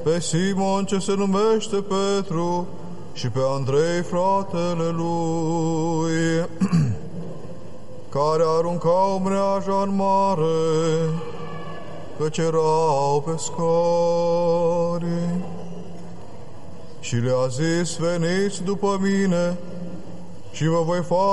pe Simon ce se numește Petru și pe Andrei fratele lui, care aruncau mreaja în mare, căci erau pescari. Și le-a zis: veniți după mine și vă voi face